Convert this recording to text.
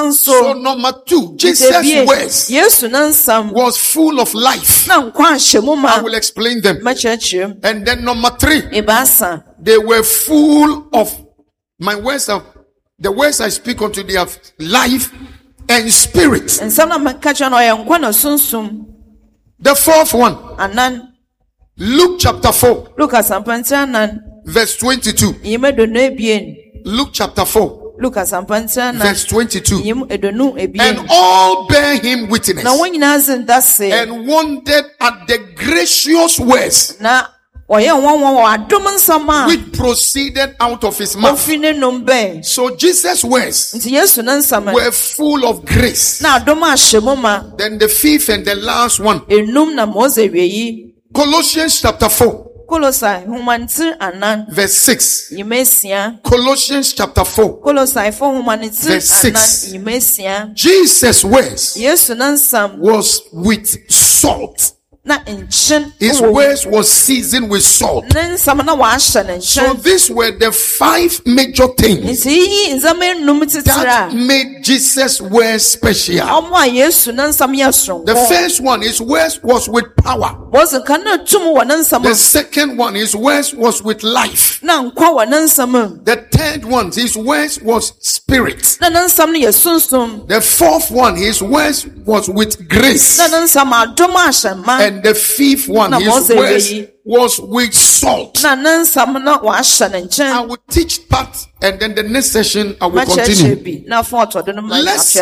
So number 2, Jesus' words was full of life. I will explain them. And then number 3, they were full of my words. The words I speak unto thee have life and spirit. The 4th one, Luke chapter 4, verse 22. Luke chapter 4, verse 22. And all bear him witness and wondered at the gracious words which proceeded out of his mouth. So Jesus' words were full of grace. Then the 5th and the last one, Colossians chapter 4, verse 6. Colossians chapter 4, verse 6. Jesus' words was with salt. His words was seasoned with salt. So these were the 5 major things that made Jesus' words special. The first one, his words was with power. The second one, his words was with life. The third one, his words was spirit. The 4th one, his words was with grace. And the 5th one, his words was with salt. I will teach part, and then the next session I will continue. Let's